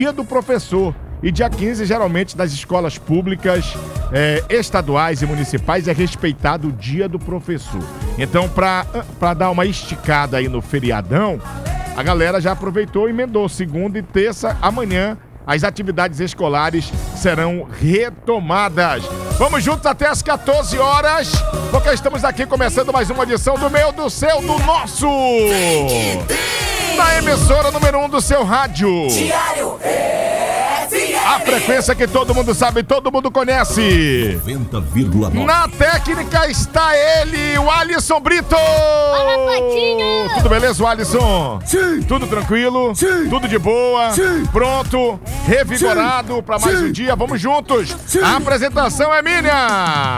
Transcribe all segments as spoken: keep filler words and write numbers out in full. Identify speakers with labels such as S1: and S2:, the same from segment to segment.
S1: dia do professor. E dia quinze, geralmente, das escolas públicas, é, estaduais e municipais, é respeitado o dia do professor. Então, pra, pra dar uma esticada aí no feriadão, a galera já aproveitou e emendou. Segunda e terça, amanhã, as atividades escolares serão retomadas. Vamos juntos até as quatorze horas, porque estamos aqui começando mais uma edição do meu, do seu, do nosso, na emissora número um do seu rádio. Diário A frequência que todo mundo sabe, todo mundo conhece.
S2: noventa vírgula nove.
S1: Na técnica está ele, o Alisson Brito.
S3: Olá, Patinho.
S1: Tudo beleza, Alisson?
S2: Sim.
S1: Tudo tranquilo?
S2: Sim.
S1: Tudo de boa?
S2: Sim.
S1: Pronto? Revigorado para mais
S2: Sim.
S1: um dia? Vamos juntos?
S2: Sim.
S1: A apresentação é minha.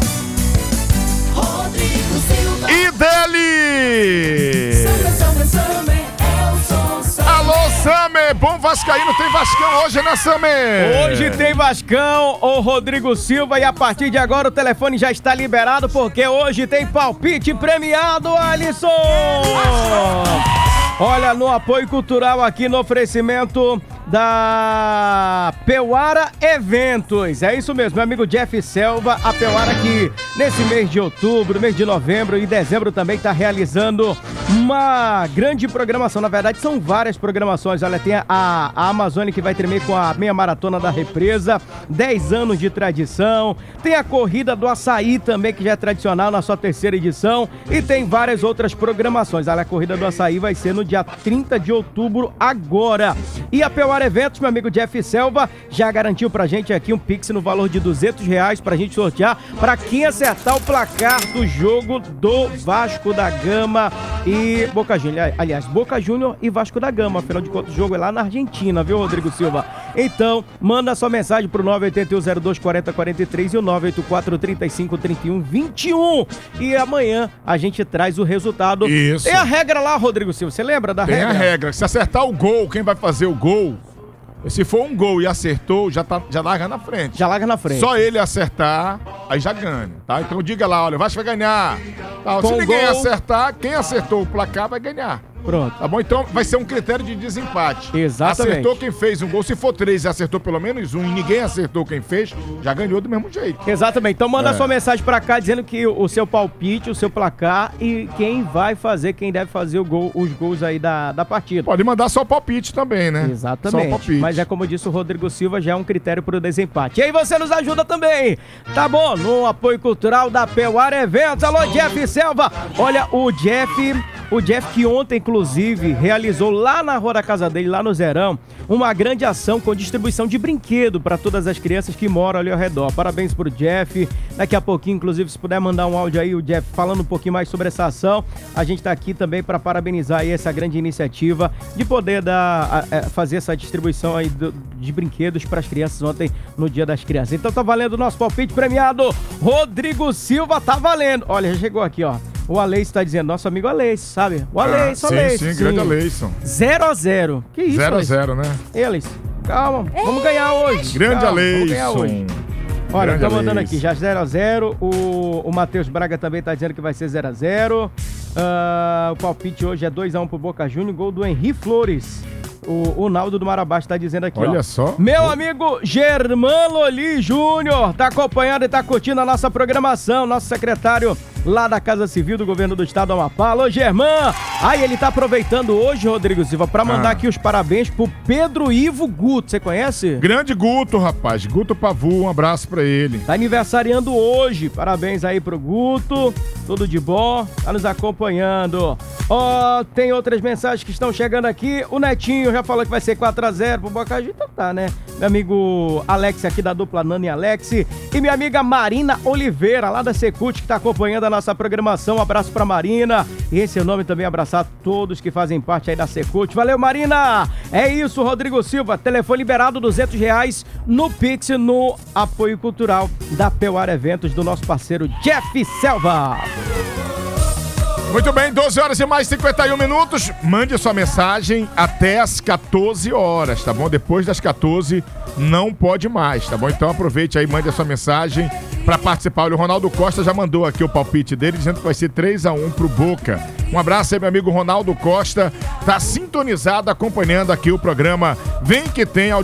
S3: Rodrigo Silva.
S1: E dele.
S3: Summer, summer, summer, é o som, summer.
S1: Alô, Samer. Bom vascaíno, tem Vascão hoje, né, Samer?
S4: Hoje tem Vascão, o Rodrigo Silva, e a partir de agora o telefone já está liberado, porque hoje tem palpite premiado, Alisson! Olha, no apoio cultural aqui no oferecimento da Peuara Eventos. É isso mesmo, meu amigo Jeff Selva, a Peuara que nesse mês de outubro, mês de novembro e dezembro também está realizando uma grande programação. Na verdade, são várias programações. Olha, tem a, a Amazônia que vai tremer com a meia maratona da Represa, dez anos de tradição. Tem a Corrida do Açaí também, que já é tradicional na sua terceira edição. E tem várias outras programações. Olha, a Corrida do Açaí vai ser no dia trinta de outubro agora. E a Peuara Eventos, meu amigo Jeff Selva, já garantiu pra gente aqui um Pix no valor de duzentos reais pra gente sortear pra quem acertar o placar do jogo do Vasco da Gama e Boca Juniors. Aliás, Boca Juniors e Vasco da Gama. Afinal de contas, o jogo é lá na Argentina, viu, Rodrigo Silva? Então, manda sua mensagem pro nove oito um zero dois quatro zero quatro três e o nove oito quatro, três cinco, três um, dois um. E amanhã a gente traz o resultado.
S1: Isso.
S4: Tem a regra lá, Rodrigo Silva. Você lembra da
S1: Tem
S4: regra?
S1: a regra. Se acertar o gol, quem vai fazer o gol, se for um gol e acertou, já, tá, já larga na frente.
S4: Já larga na frente.
S1: Só ele acertar, aí já ganha, tá? Então diga lá, olha, o Vasco vai ganhar. Tá, se
S4: Com
S1: ninguém
S4: gol.
S1: acertar, quem acertou o placar vai ganhar.
S4: Pronto.
S1: Tá bom? Então vai ser um critério de desempate.
S4: Exatamente.
S1: Acertou quem fez um gol. Se for três e acertou pelo menos um e ninguém acertou quem fez, já ganhou do mesmo jeito.
S4: Exatamente. Então manda
S1: É.
S4: sua mensagem pra cá dizendo que o seu palpite, o seu placar e quem vai fazer, quem deve fazer o gol, os gols aí da, da partida.
S1: Pode mandar só o palpite também, né?
S4: Exatamente.
S1: Só o palpite.
S4: Mas é como disse o Rodrigo Silva, já é um critério pro desempate. E aí você nos ajuda também, tá bom? No apoio cultural da Peuara Eventos. Alô, Jeff Selva. Olha, o Jeff, o Jeff que ontem, inclusive, realizou lá na rua da casa dele, lá no Zerão, uma grande ação com distribuição de brinquedo para todas as crianças que moram ali ao redor. Parabéns pro Jeff. Daqui a pouquinho, inclusive, se puder mandar um áudio aí, o Jeff falando um pouquinho mais sobre essa ação. A gente tá aqui também para parabenizar aí essa grande iniciativa de poder dar, a, a, fazer essa distribuição aí do, de brinquedos para as crianças ontem no Dia das Crianças. Então tá valendo o nosso palpite premiado. Rodrigo Silva tá valendo. Olha, já chegou aqui, ó. O Aleis tá dizendo, nosso amigo Aleis, sabe? O Aleis,
S1: ah,
S4: o
S1: sim,
S4: Aleis.
S1: sim, grande Aleison.
S4: zero a zero. Que isso,
S1: zero a
S4: Aleis?
S1: zero, né?
S4: Ei, Aleis, calma. Vamos ganhar hoje.
S1: Grande
S4: Calma, vamos ganhar
S1: Aleison.
S4: hoje. Olha,
S1: Grande
S4: tô mandando
S1: Aleis.
S4: aqui, já zero a zero. O, o Matheus Braga também tá dizendo que vai ser zero a zero. Uh, o palpite hoje é dois a um pro Boca Juniors, gol do Henri Flores. O, o Naldo do Marabá está dizendo aqui,
S1: Olha
S4: ó.
S1: só.
S4: Meu amigo Germán Loli Júnior tá acompanhando e tá curtindo a nossa programação. Nosso secretário lá da Casa Civil do Governo do Estado do Amapá. Alô, Germán! Aí ele tá aproveitando hoje, Rodrigo Silva, pra mandar
S1: Ah.
S4: aqui os parabéns pro Pedro Ivo Guto. Você conhece?
S1: Grande Guto, rapaz. Guto Pavu, um abraço pra ele.
S4: Tá aniversariando hoje. Parabéns aí pro Guto. Tudo de bom. Tá nos acompanhando. Ó, tem outras mensagens que estão chegando aqui. O Netinho já falou que vai ser quatro a zero pro Boca Juniors. Então tá, né? Meu amigo Alex aqui da dupla Nani e Alex. E minha amiga Marina Oliveira, lá da Secult, que tá acompanhando a nossa programação. Um abraço pra Marina. E esse é o nome também, abraçar todos que fazem parte aí da Secult. Valeu, Marina! É isso, Rodrigo Silva. Telefone liberado, duzentos reais no Pix, no apoio cultural da Peuara Eventos, do nosso parceiro Jeff Selva.
S1: Muito bem, doze horas e mais cinquenta e um minutos. Mande sua mensagem até as quatorze horas, tá bom? Depois das quatorze não pode mais, tá bom? Então aproveite aí, mande a sua mensagem para participar. Olha, o Ronaldo Costa já mandou aqui o palpite dele, dizendo que vai ser três a um pro Boca. Um abraço aí, meu amigo Ronaldo Costa, tá sintonizado, acompanhando aqui o programa Vem Que Tem